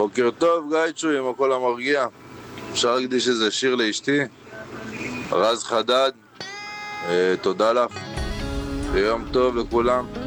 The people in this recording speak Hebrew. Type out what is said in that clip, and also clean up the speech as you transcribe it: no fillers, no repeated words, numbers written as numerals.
בוקר טוב, גייצ'ו עם הקול המרגיע. אפשר להקדיש איזה שיר לאשתי? רז חדד, תודה לך. ויום טוב לכולם.